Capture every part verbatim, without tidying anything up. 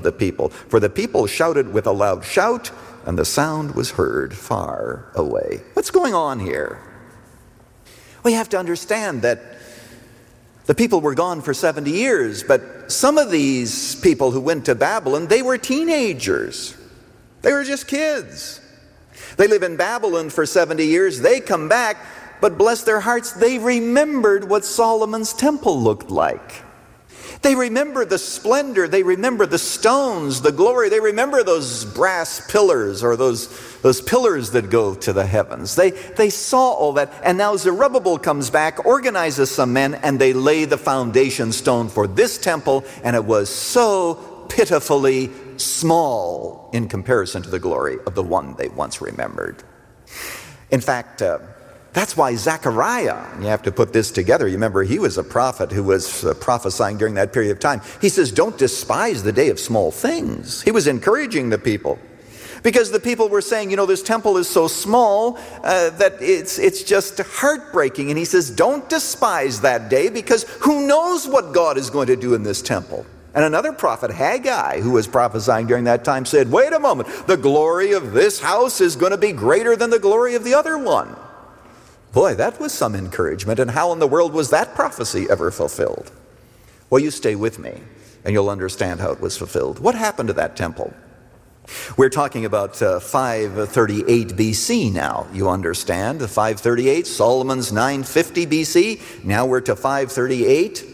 the people. For the people shouted with a loud shout, and the sound was heard far away. What's going on here? We have to understand that the people were gone for seventy years, but some of these people who went to Babylon, they were teenagers. They were just kids. They live in Babylon for seventy years. They come back, but bless their hearts, they remembered what Solomon's temple looked like. They remember the splendor. They remember the stones, the glory. They remember those brass pillars or those, those pillars that go to the heavens. They, they saw all that. And now Zerubbabel comes back, organizes some men, and they lay the foundation stone for this temple. And it was so pitifully small in comparison to the glory of the one they once remembered. In fact, uh, that's why Zechariah, you have to put this together. You remember, he was a prophet who was uh, prophesying during that period of time. He says, don't despise the day of small things. He was encouraging the people. Because the people were saying, you know, this temple is so small uh, that it's, it's just heartbreaking. And he says, don't despise that day, because who knows what God is going to do in this temple. And another prophet, Haggai, who was prophesying during that time, said, wait a moment, the glory of this house is going to be greater than the glory of the other one. Boy, that was some encouragement. And how in the world was that prophecy ever fulfilled? Well, you stay with me, and you'll understand how it was fulfilled. What happened to that temple? We're talking about uh, five thirty-eight B C now, you understand. five thirty-eight, Solomon's nine fifty B C. Now we're to five thirty-eight,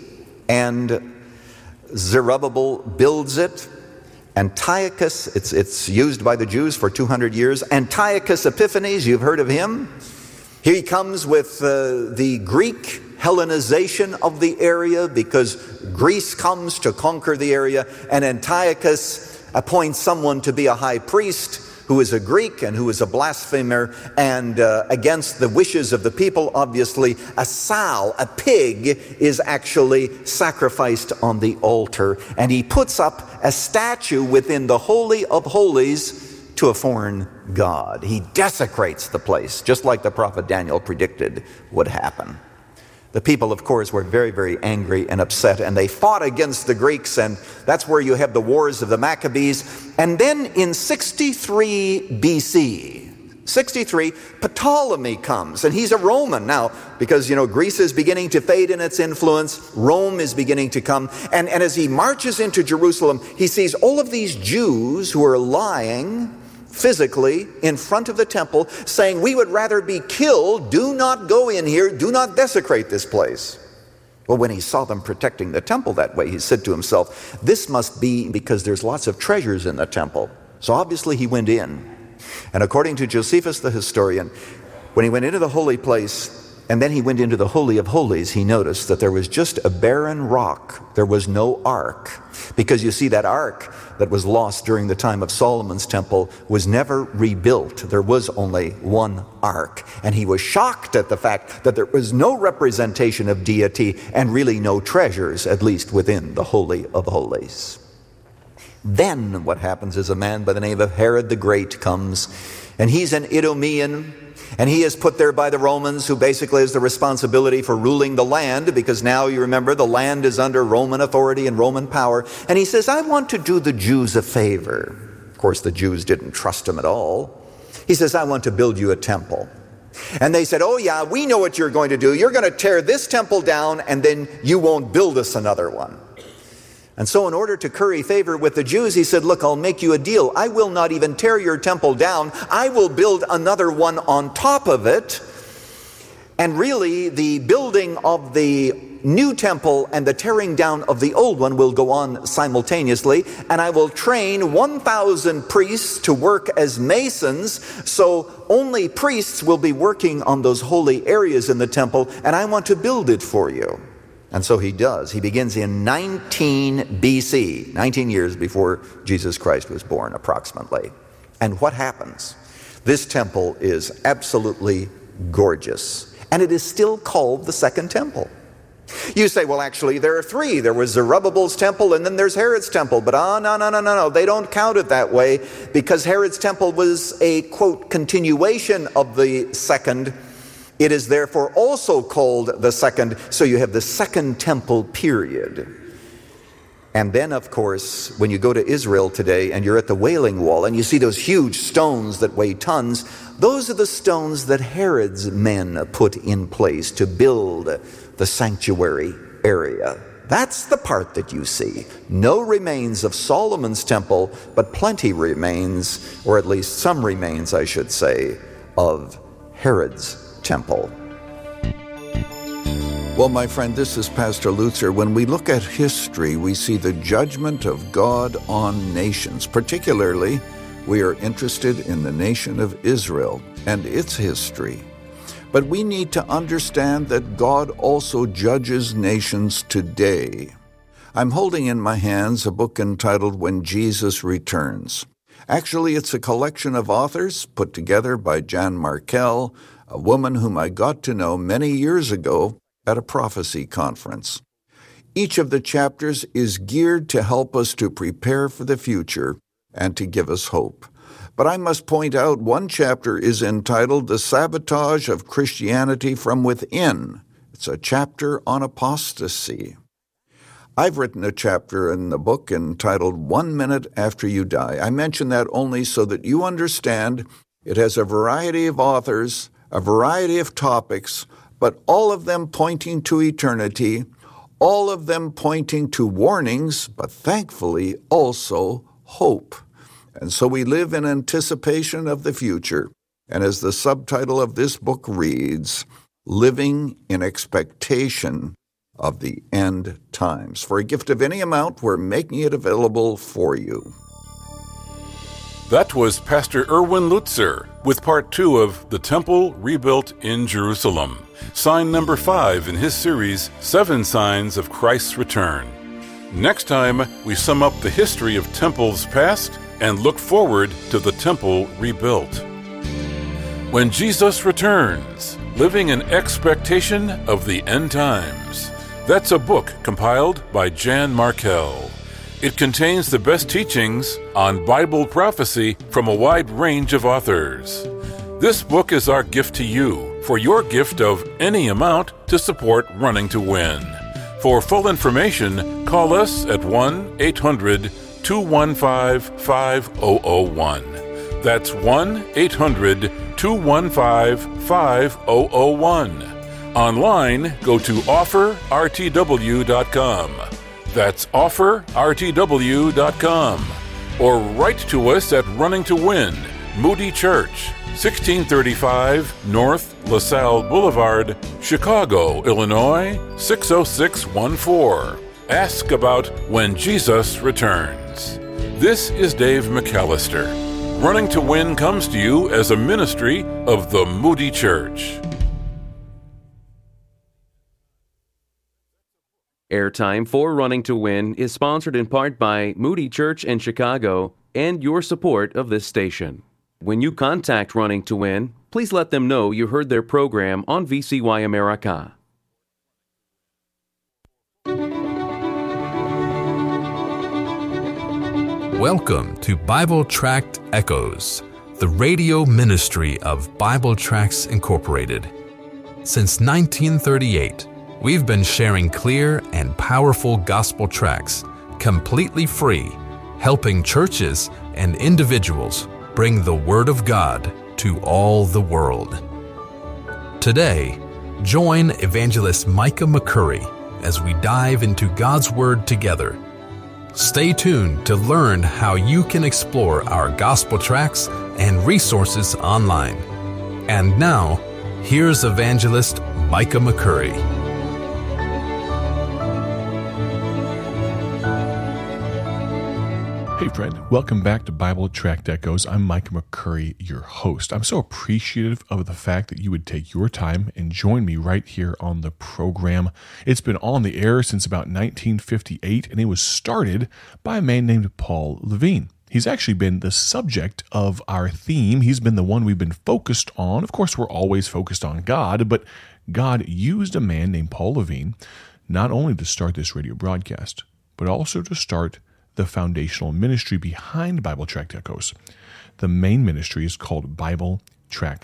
and Zerubbabel builds it. Antiochus, it's, it's used by the Jews for two hundred years. Antiochus Epiphanes, you've heard of him. He comes with uh, the Greek Hellenization of the area, because Greece comes to conquer the area, and Antiochus appoints someone to be a high priest who is a Greek and who is a blasphemer, and uh, against the wishes of the people, obviously, a sow, a pig, is actually sacrificed on the altar, and he puts up a statue within the Holy of Holies to a foreign god. He desecrates the place, just like the prophet Daniel predicted would happen. The people, of course, were very, very angry and upset, and they fought against the Greeks, and that's where you have the wars of the Maccabees. And then in sixty-three B C, sixty-three, Ptolemy comes, and he's a Roman now, because, you know, Greece is beginning to fade in its influence. Rome is beginning to come. And, and as he marches into Jerusalem, he sees all of these Jews who are lying physically in front of the temple, saying, we would rather be killed. Do not go in here. Do not desecrate this place. Well, when he saw them protecting the temple that way, he said to himself, this must be because there's lots of treasures in the temple. So obviously he went in. And according to Josephus the historian, when he went into the holy place, and then he went into the Holy of Holies, he noticed that there was just a barren rock. There was no ark. Because you see, that ark that was lost during the time of Solomon's temple was never rebuilt. There was only one ark. And he was shocked at the fact that there was no representation of deity and really no treasures, at least within the Holy of Holies. Then what happens is a man by the name of Herod the Great comes, and he's an Idumean, and he is put there by the Romans, who basically has the responsibility for ruling the land, because now you remember the land is under Roman authority and Roman power. And he says, I want to do the Jews a favor. Of course, the Jews didn't trust him at all. He says, I want to build you a temple. And they said, oh yeah, we know what you're going to do. You're going to tear this temple down, and then you won't build us another one. And so in order to curry favor with the Jews, he said, look, I'll make you a deal. I will not even tear your temple down. I will build another one on top of it. And really, the building of the new temple and the tearing down of the old one will go on simultaneously. And I will train one thousand priests to work as masons. So only priests will be working on those holy areas in the temple. And I want to build it for you. And so he does. He begins in nineteen B C, nineteen years before Jesus Christ was born, approximately. And what happens? This temple is absolutely gorgeous. And it is still called the Second Temple. You say, well, actually, there are three. There was Zerubbabel's temple, and then there's Herod's temple. But ah, no, no, no, no, no. They don't count it that way, because Herod's temple was a, quote, continuation of the second. It is therefore also called the second, so you have the Second Temple period. And then, of course, when you go to Israel today and you're at the Wailing Wall and you see those huge stones that weigh tons, those are the stones that Herod's men put in place to build the sanctuary area. That's the part that you see. No remains of Solomon's temple, but plenty remains, or at least some remains, I should say, of Herod's temple. Well, my friend, this is Pastor Lutzer. When we look at history, we see the judgment of God on nations. Particularly, we are interested in the nation of Israel and its history. But we need to understand that God also judges nations today. I'm holding in my hands a book entitled When Jesus Returns. Actually, it's a collection of authors put together by Jan Markell, a woman whom I got to know many years ago at a prophecy conference. Each of the chapters is geared to help us to prepare for the future and to give us hope. But I must point out one chapter is entitled The Sabotage of Christianity from Within. It's a chapter on apostasy. I've written a chapter in the book entitled One Minute After You Die. I mention that only so that you understand it has a variety of authors, a variety of topics, but all of them pointing to eternity, all of them pointing to warnings, but thankfully also hope. And so we live in anticipation of the future. And as the subtitle of this book reads, Living in Expectation of the End Times. For a gift of any amount, we're making it available for you. That was Pastor Erwin Lutzer with part two of The Temple Rebuilt in Jerusalem, sign number five in his series, Seven Signs of Christ's Return. Next time, we sum up the history of temples past and look forward to the temple rebuilt. When Jesus Returns, Living in Expectation of the End Times. That's a book compiled by Jan Markell. It contains the best teachings on Bible prophecy from a wide range of authors. This book is our gift to you for your gift of any amount to support Running to Win. For full information, call us at one eight hundred two one five five zero zero one. That's one eight hundred two one five five zero zero one. Online, go to offer r t w dot com. That's offer r t w dot com. Or write to us at Running to Win, Moody Church, sixteen thirty-five North LaSalle Boulevard, Chicago, Illinois, six oh six one four. Ask about When Jesus Returns. This is Dave McAllister. Running to Win comes to you as a ministry of the Moody Church. Airtime for Running to Win is sponsored in part by Moody Church in Chicago and your support of this station. When you contact Running to Win, please let them know you heard their program on V C Y America. Welcome to Bible Tract Echoes, the radio ministry of Bible Tracts Incorporated. Since nineteen thirty-eight, we've been sharing clear and powerful gospel tracts, completely free, helping churches and individuals bring the Word of God to all the world. Today, join Evangelist Micah McCurry as we dive into God's Word together. Stay tuned to learn how you can explore our gospel tracts and resources online. And now, here's Evangelist Micah McCurry. Hey friend, welcome back to Bible Tract Echoes. I'm Micah McCurry, your host. I'm so appreciative of the fact that you would take your time and join me right here on the program. It's been on the air since about nineteen fifty-eight, and it was started by a man named Paul Levine. He's actually been the subject of our theme. He's been the one we've been focused on. Of course, we're always focused on God, but God used a man named Paul Levine not only to start this radio broadcast, but also to start the foundational ministry behind Bible Tract Echoes. The main ministry is called Bible Tracts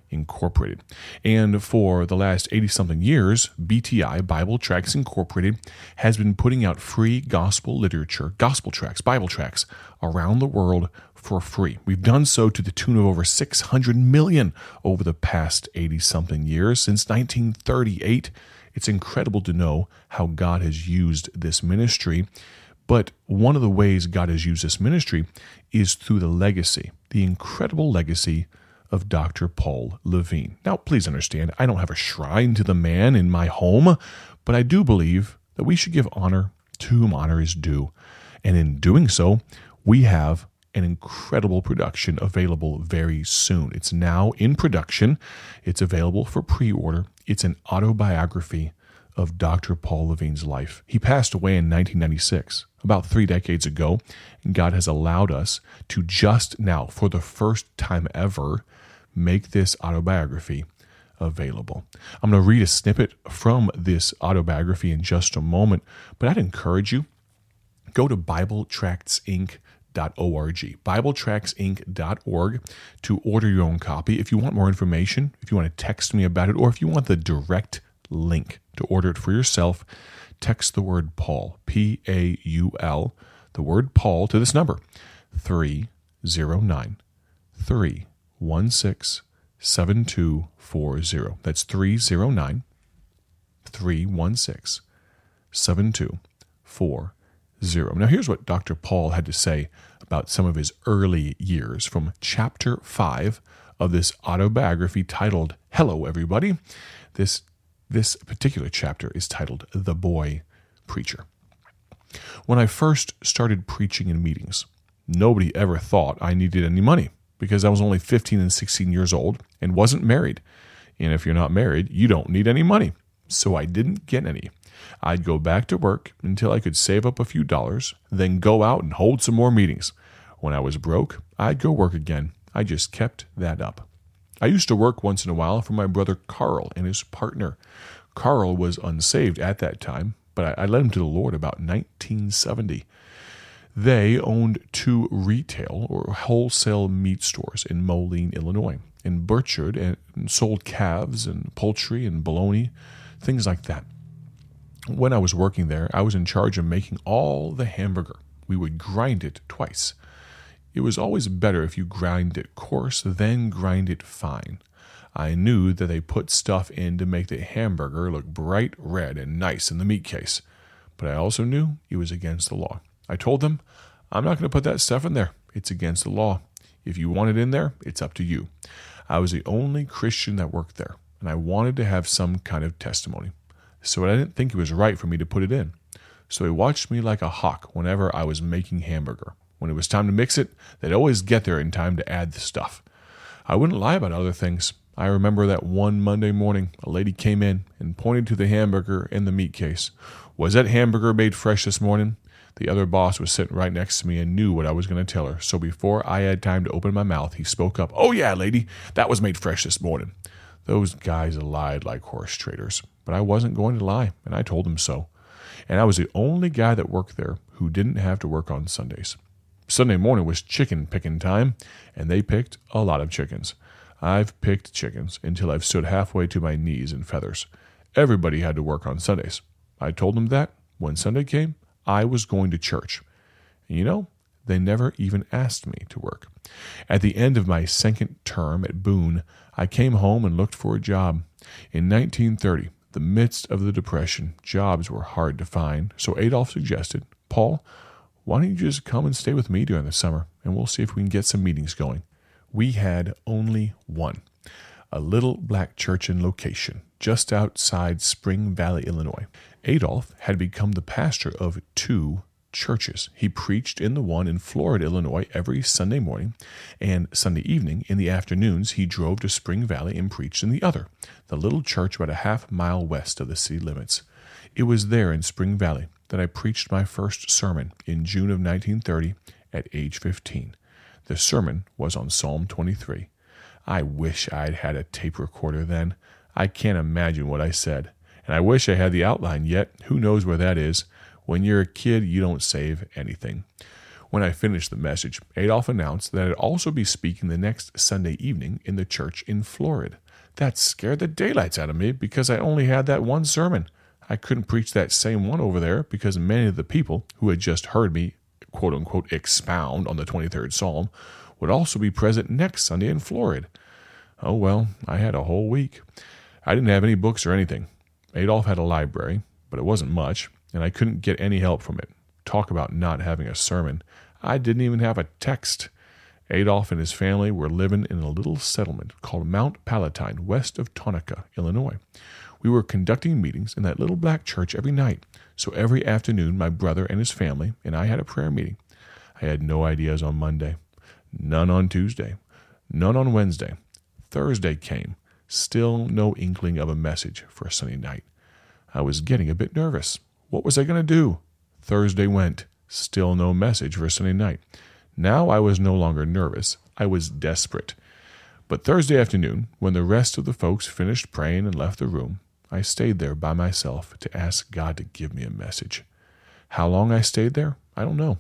Incorporated. And for the last eighty-something years, B T I, Bible Tracts Incorporated, has been putting out free gospel literature, gospel tracts, Bible tracts, around the world for free. We've done so to the tune of over six hundred million over the past eighty-something years, since nineteen thirty-eight. It's incredible to know how God has used this ministry. But one of the ways God has used this ministry is through the legacy, the incredible legacy of Doctor Paul Levine. Now, please understand, I don't have a shrine to the man in my home, but I do believe that we should give honor to whom honor is due. And in doing so, we have an incredible production available very soon. It's now in production. It's available for pre-order. It's an autobiography of Doctor Paul Levine's life. He passed away in nineteen ninety-six, about three decades ago, and God has allowed us to just now, for the first time ever, make this autobiography available. I'm going to read a snippet from this autobiography in just a moment, but I'd encourage you, go to Bible Tracts Inc dot org, Bible Tracts Inc dot org, to order your own copy. If you want more information, if you want to text me about it, or if you want the direct link to order it for yourself, text the word Paul, P A U L, the word Paul, to this number, three zero nine, three one six, seven two four zero. That's three zero nine, three one six, seven two four zero. Now here's what Doctor Paul had to say about some of his early years from chapter five of this autobiography titled Hello, Everybody. This This particular chapter is titled The Boy Preacher. When I first started preaching in meetings, nobody ever thought I needed any money because I was only fifteen and sixteen years old and wasn't married. And if you're not married, you don't need any money. So I didn't get any. I'd go back to work until I could save up a few dollars, then go out and hold some more meetings. When I was broke, I'd go work again. I just kept that up. I used to work once in a while for my brother Carl and his partner. Carl was unsaved at that time, but I, I led him to the Lord about nineteen seventy. They owned two retail or wholesale meat stores in Moline, Illinois, and butchered and sold calves and poultry and bologna, things like that. When I was working there, I was in charge of making all the hamburger. We would grind it twice. It was always better if you grind it coarse than grind it fine. I knew that they put stuff in to make the hamburger look bright red and nice in the meat case, but I also knew it was against the law. I told them, I'm not going to put that stuff in there. It's against the law. If you want it in there, it's up to you. I was the only Christian that worked there, and I wanted to have some kind of testimony. So I didn't think it was right for me to put it in. So they watched me like a hawk whenever I was making hamburger. When it was time to mix it, they'd always get there in time to add the stuff. I wouldn't lie about other things. I remember that one Monday morning, a lady came in and pointed to the hamburger in the meat case. Was that hamburger made fresh this morning? The other boss was sitting right next to me and knew what I was going to tell her. So before I had time to open my mouth, he spoke up. Oh yeah, lady, that was made fresh this morning. Those guys lied like horse traders. But I wasn't going to lie, and I told them so. And I was the only guy that worked there who didn't have to work on Sundays. Sunday morning was chicken picking time, and they picked a lot of chickens. I've picked chickens until I've stood halfway to my knees in feathers. Everybody had to work on Sundays. I told them that when Sunday came, I was going to church. And you know, they never even asked me to work. At the end of my second term at Boone, I came home and looked for a job. In nineteen thirty, the midst of the Depression, jobs were hard to find, so Adolf suggested, Paul, why don't you just come and stay with me during the summer, and we'll see if we can get some meetings going. We had only one, a little black church in location, just outside Spring Valley, Illinois. Adolf had become the pastor of two churches. He preached in the one in Florida, Illinois, every Sunday morning, and Sunday evening in the afternoons he drove to Spring Valley and preached in the other, the little church about a half mile west of the city limits. It was there in Spring Valley that I preached my first sermon in June of nineteen thirty at age fifteen. The sermon was on Psalm twenty-three. I wish I'd had a tape recorder then. I can't imagine what I said. And I wish I had the outline yet. Who knows where that is? When you're a kid, you don't save anything. When I finished the message, Adolf announced that I'd also be speaking the next Sunday evening in the church in Florida. That scared the daylights out of me because I only had that one sermon. I couldn't preach that same one over there because many of the people who had just heard me, quote-unquote, expound on the twenty-third Psalm would also be present next Sunday in Florida. Oh, well, I had a whole week. I didn't have any books or anything. Adolf had a library, but it wasn't much, and I couldn't get any help from it. Talk about not having a sermon. I didn't even have a text. Adolf and his family were living in a little settlement called Mount Palatine, west of Tonopah, Illinois. We were conducting meetings in that little black church every night, so every afternoon my brother and his family and I had a prayer meeting. I had no ideas on Monday, none on Tuesday, none on Wednesday. Thursday came, still no inkling of a message for a Sunday night. I was getting a bit nervous. What was I going to do? Thursday went, still no message for Sunday night. Now I was no longer nervous. I was desperate. But Thursday afternoon, when the rest of the folks finished praying and left the room, I stayed there by myself to ask God to give me a message. How long I stayed there, I don't know.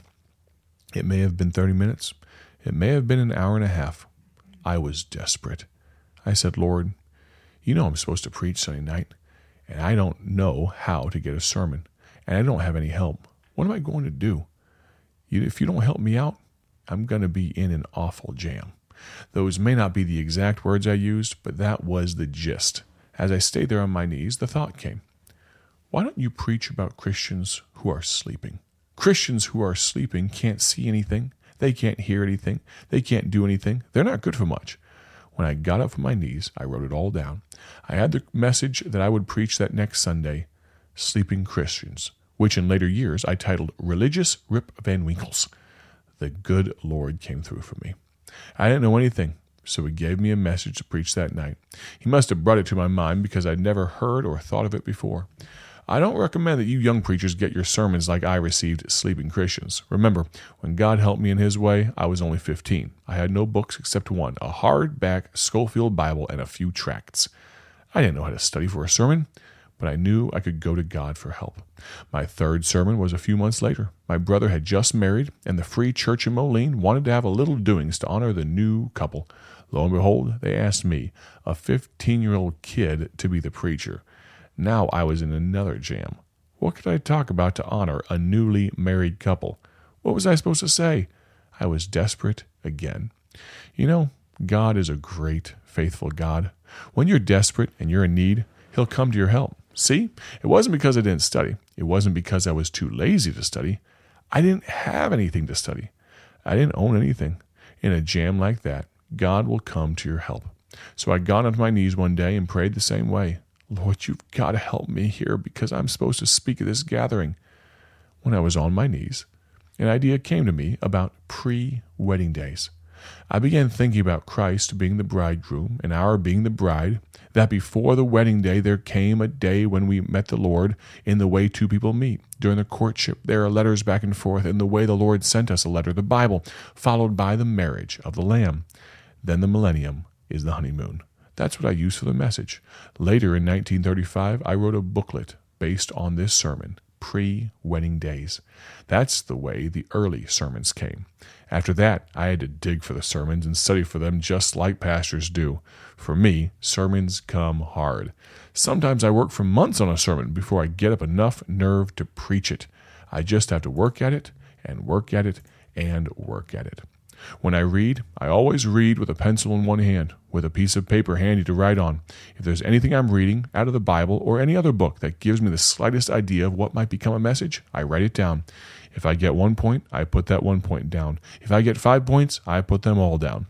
It may have been thirty minutes. It may have been an hour and a half. I was desperate. I said, Lord, you know I'm supposed to preach Sunday night, and I don't know how to get a sermon, and I don't have any help. What am I going to do? You, if you don't help me out, I'm going to be in an awful jam. Those may not be the exact words I used, but that was the gist. As I stayed there on my knees, the thought came, why don't you preach about Christians who are sleeping? Christians who are sleeping can't see anything. They can't hear anything. They can't do anything. They're not good for much. When I got up from my knees, I wrote it all down. I had the message that I would preach that next Sunday, Sleeping Christians, which in later years I titled Religious Rip Van Winkles. The good Lord came through for me. I didn't know anything, so he gave me a message to preach that night. He must have brought it to my mind because I'd never heard or thought of it before. I don't recommend that you young preachers get your sermons like I received Sleeping Christians. Remember, when God helped me in his way, I was only fifteen. I had no books except one, a hardback Schofield Bible and a few tracts. I didn't know how to study for a sermon, but I knew I could go to God for help. My third sermon was a few months later. My brother had just married, and the Free Church in Moline wanted to have a little doings to honor the new couple. Lo and behold, they asked me, a fifteen-year-old kid, to be the preacher. Now I was in another jam. What could I talk about to honor a newly married couple? What was I supposed to say? I was desperate again. You know, God is a great, faithful God. When you're desperate and you're in need, he'll come to your help. See, it wasn't because I didn't study. It wasn't because I was too lazy to study. I didn't have anything to study. I didn't own anything. In a jam like that, God will come to your help. So I got on my knees one day and prayed the same way. Lord, you've got to help me here because I'm supposed to speak at this gathering. When I was on my knees, an idea came to me about pre-wedding days. I began thinking about Christ being the bridegroom and our being the bride, that before the wedding day there came a day when we met the Lord in the way two people meet. During the courtship, there are letters back and forth in the way the Lord sent us a letter, the Bible, followed by the marriage of the Lamb. Then the millennium is the honeymoon. That's what I used for the message. Later in nineteen thirty-five, I wrote a booklet based on this sermon, Pre-Wedding Days. That's the way the early sermons came. After that, I had to dig for the sermons and study for them just like pastors do. For me, sermons come hard. Sometimes I work for months on a sermon before I get up enough nerve to preach it. I just have to work at it and work at it and work at it. When I read, I always read with a pencil in one hand, with a piece of paper handy to write on. If there's anything I'm reading out of the Bible or any other book that gives me the slightest idea of what might become a message, I write it down. If I get one point, I put that one point down. If I get five points, I put them all down.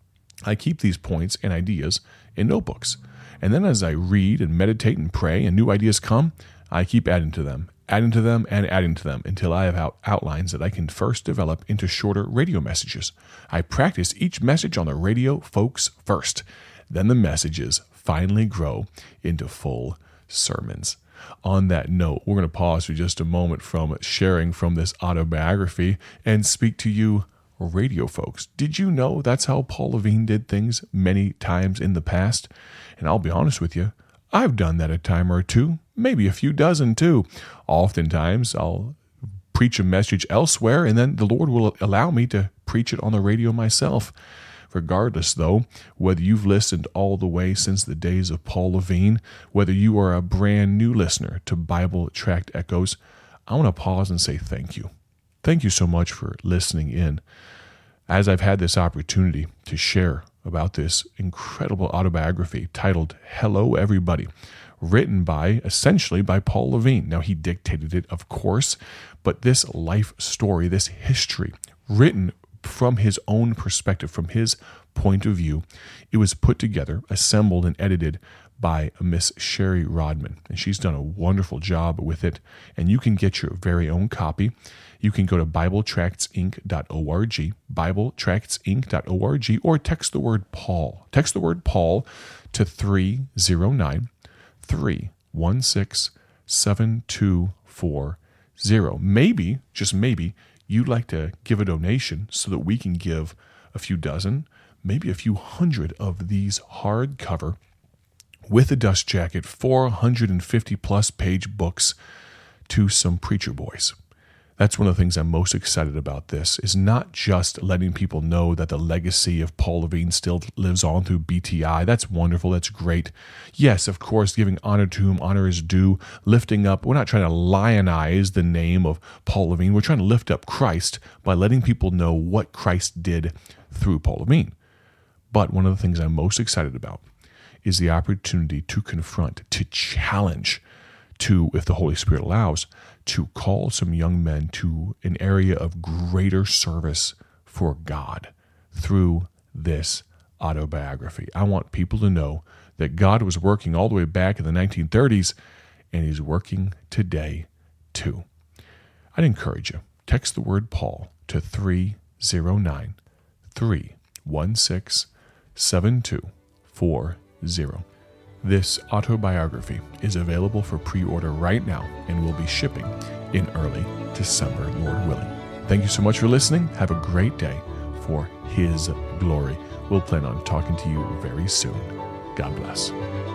I keep these points and ideas in notebooks. And then as I read and meditate and pray and new ideas come, I keep adding to them, adding to them, and adding to them until I have out- outlines that I can first develop into shorter radio messages. I practice each message on the radio folks first. Then the messages finally grow into full sermons. On that note, we're going to pause for just a moment from sharing from this autobiography and speak to you radio folks. Did you know that's how Paul Levine did things many times in the past? And I'll be honest with you, I've done that a time or two, maybe a few dozen too. Oftentimes, I'll preach a message elsewhere, and then the Lord will allow me to preach it on the radio myself. Regardless, though, whether you've listened all the way since the days of Paul Levine, whether you are a brand new listener to Bible Tract Echoes, I want to pause and say thank you. Thank you so much for listening in. As I've had this opportunity to share about this incredible autobiography titled Hello, Everybody, written by, essentially, by Paul Levine. Now, he dictated it, of course, but this life story, this history, written from his own perspective, from his point of view, it was put together, assembled, and edited by Miss Sherry Rodman. And she's done a wonderful job with it. And you can get your very own copy. You can go to Bible Tracts Inc dot org, Bible Tracts Inc dot org, or text the word Paul. Text the word Paul to three zero nine, three one six, seven two four zero. Maybe, just maybe, you'd like to give a donation so that we can give a few dozen, maybe a few hundred of these hardcover, with a dust jacket, four hundred fifty plus page books to some preacher boys. That's one of the things I'm most excited about this, is not just letting people know that the legacy of Paul Levine still lives on through B T I. That's wonderful. That's great. Yes, of course, giving honor to whom honor is due, lifting up. We're not trying to lionize the name of Paul Levine. We're trying to lift up Christ by letting people know what Christ did through Paul Levine. But one of the things I'm most excited about is the opportunity to confront, to challenge, to, if the Holy Spirit allows, to call some young men to an area of greater service for God through this autobiography. I want people to know that God was working all the way back in the nineteen thirties, and He's working today too. I'd encourage you, text the word Paul to three zero nine, three one six, seven two four zero. This autobiography is available for pre-order right now and will be shipping in early December, Lord willing. Thank you so much for listening. Have a great day for His glory. We'll plan on talking to you very soon. God bless.